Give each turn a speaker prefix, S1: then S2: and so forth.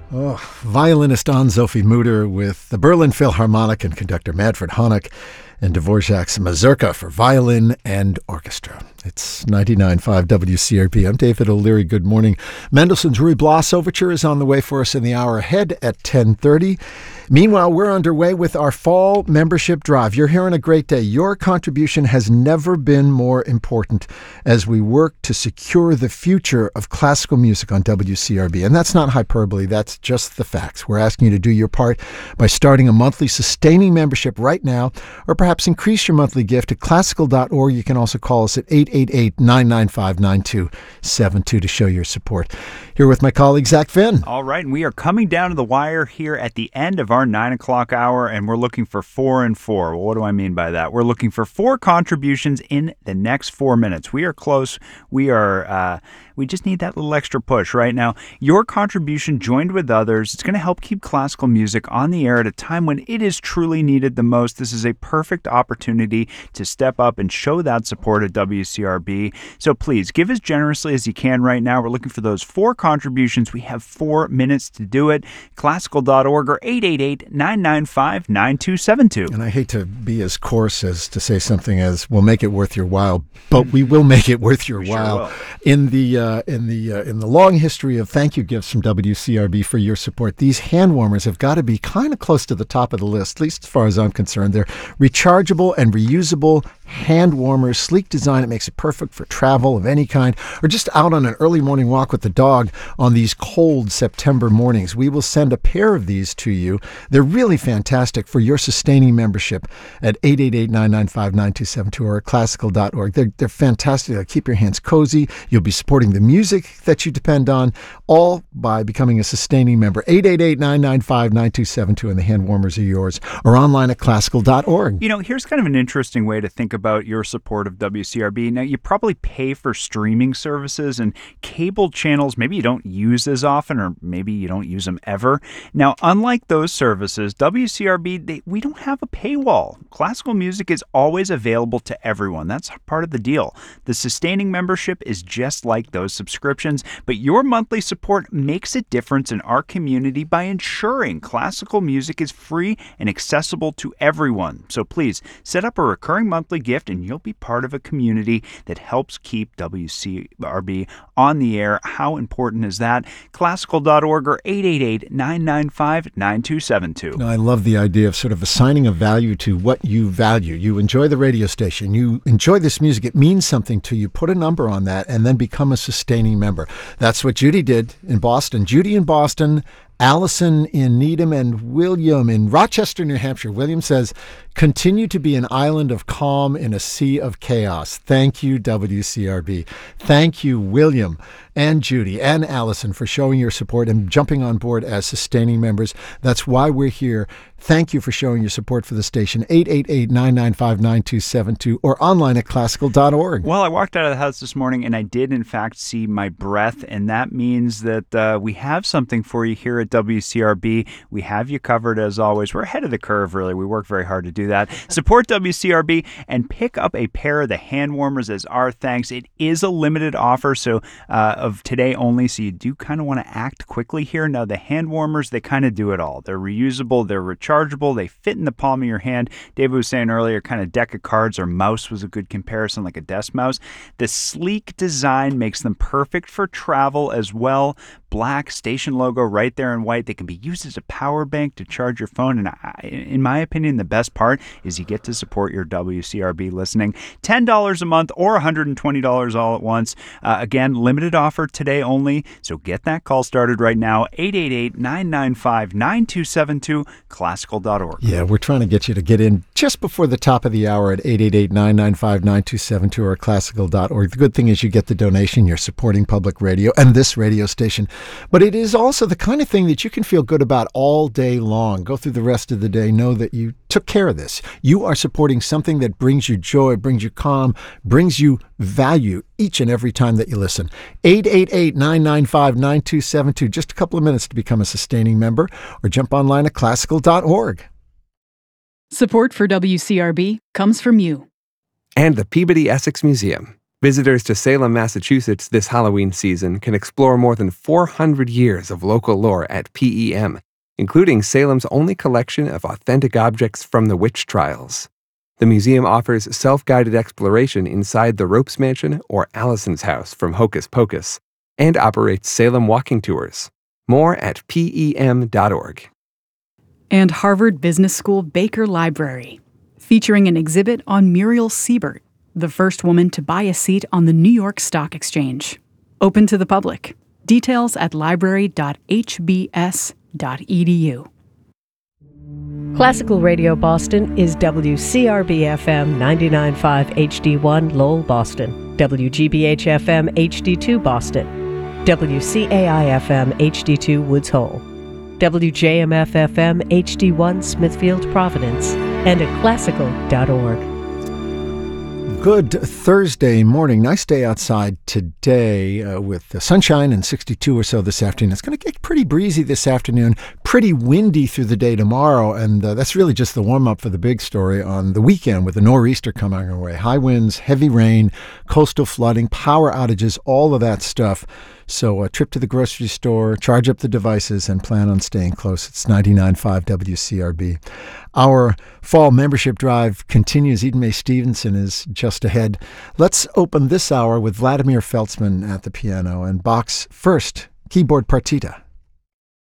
S1: Oh, violinist Anne-Sophie Mutter with the Berlin Philharmonic and conductor Manfred Honeck and Dvorak's Mazurka for violin and orchestra. It's 99.5 WCRB. I'm David O'Leary. Good morning. Mendelssohn's Ruy Blas Overture is on the way for us in the hour ahead at 10:30. Meanwhile, we're underway with our fall membership drive. You're here on a great day. Your contribution has never been more important as we work to secure the future of classical music on WCRB. And that's not hyperbole. That's just the facts. We're asking you to do your part by starting a monthly sustaining membership right now, or perhaps increase your monthly gift at classical.org. You can also call us at 888-995-9272 to show your support. Here with my colleague, Zach Finn.
S2: All right, and we are coming down to the wire here at the end of our 9 o'clock hour, and we're looking for 4 and 4. Well, what do I mean by that? We're looking for 4 contributions in the next 4 minutes. We are close. We just need that little extra push right now. Your contribution joined with others, it's going to help keep classical music on the air at a time when it is truly needed the most. This is a perfect opportunity to step up and show that support at WCRB. So please, give as generously as you can right now. We're looking for those 4 contributions. We have 4 minutes to do it. Classical.org or 888-995-9272.
S1: And I hate to be as coarse as to say something as, we'll make it worth your while, but we will make it worth your while. In the long history of thank you gifts from WCRB for your support, these hand warmers have got to be kind of close to the top of the list, at least as far as I'm concerned. They're rechargeable and reusable hand warmers, sleek design. It makes it perfect for travel of any kind, or just out on an early morning walk with the dog on these cold September mornings. We will send a pair of these to you. They're really fantastic for your sustaining membership at 888-995-9272 or at classical.org. They're fantastic. They'll keep your hands cozy. You'll be supporting the music that you depend on, all by becoming a sustaining member. 888-995-9272, and the hand warmers are yours, or online at classical.org.
S2: You know, here's kind of an interesting way to think about your support of WCRB. Now, you probably pay for streaming services and cable channels maybe you don't use as often, or maybe you don't use them ever. Now, unlike those services, WCRB, we don't have a paywall. Classical music is always available to everyone. That's part of the deal. The sustaining membership is just like those subscriptions, but your monthly support makes a difference in our community by ensuring classical music is free and accessible to everyone. So please, set up a recurring monthly gift and you'll be part of a community that helps keep WCRB on the air. How important is that? Classical.org or 888-995-9272.
S1: I love the idea of sort of assigning a value to what you value. You enjoy the radio station. You enjoy this music. It means something to you. Put a number on that and then become a sustaining member. That's what Judy did in Boston. Judy in Boston, Allison in Needham, and William in Rochester, New Hampshire. William says, continue to be an island of calm in a sea of chaos. Thank you, WCRB. Thank you, William and Judy and Allison, for showing your support and jumping on board as sustaining members. That's why we're here. Thank you for showing your support for the station. 888-995-9272 or online at classical.org.
S2: Well, I walked out of the house this morning and I did, in fact, see my breath, and that means that we have something for you here at WCRB. We have you covered as always. We're ahead of the curve, really. We work very hard to do that. Support WCRB and pick up a pair of the hand warmers as our thanks. It is a limited offer, so of today only, so you do kind of want to act quickly here. Now, the hand warmers, they kind of do it all. They're reusable, they're rechargeable, they fit in the palm of your hand. David was saying earlier, kind of deck of cards or mouse was a good comparison, like a desk mouse. The sleek design makes them perfect for travel as well. Black station logo right there in white. They can be used as a power bank to charge your phone. And in my opinion, the best part is you get to support your WCRB listening. $10 a month or $120 all at once. Again, limited offer today only. So get that call started right now. 888-995-9272, classical.org.
S1: Yeah, we're trying to get you to get in just before the top of the hour at 888-995-9272 or classical.org. The good thing is you get the donation. You're supporting public radio and this radio station. But it is also the kind of thing that you can feel good about all day long. Go through the rest of the day. Know that you took care of this. You are supporting something that brings you joy, brings you calm, brings you value each and every time that you listen. 888-995-9272. Just a couple of minutes to become a sustaining member, or jump online at classical.org.
S3: Support for WCRB comes from you.
S4: And the Peabody Essex Museum.
S3: Visitors to Salem, Massachusetts this Halloween season can explore more than 400 years of local lore at PEM, including Salem's only collection of authentic objects from the witch trials. The museum offers self-guided exploration inside the Ropes Mansion or Allison's house from Hocus Pocus, and operates Salem walking tours. More at PEM.org.
S4: And Harvard Business School Baker Library, featuring an exhibit on Muriel Siebert, the first woman to buy a seat on the New York Stock Exchange. Open to the public. Details at library.hbs.edu.
S5: Classical Radio Boston is WCRB-FM 99.5 HD1 Lowell, Boston, WGBH-FM HD2 Boston, WCAI-FM HD2 Woods Hole, WJMF-FM HD1 Smithfield, Providence, and at classical.org.
S1: Good Thursday morning. Nice day outside today with the sunshine and 62 or so this afternoon. It's going to get pretty breezy this afternoon, pretty windy through the day tomorrow, and that's really just the warm-up for the big story on the weekend with the nor'easter coming our way. High winds, heavy rain, coastal flooding, power outages, all of that stuff. So a trip to the grocery store, charge up the devices, and plan on staying close. It's 99.5 WCRB. Our fall membership drive continues. Eden Mae Stevenson is just ahead. Let's open this hour with Vladimir Feltzman at the piano and Bach's first keyboard partita.